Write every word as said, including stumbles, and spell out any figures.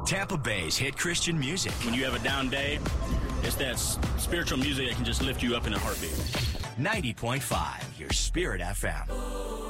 Tampa Bay's hit Christian music. When you have a down day, it's that s- spiritual music that can just lift you up in a heartbeat. ninety point five, your Spirit F M.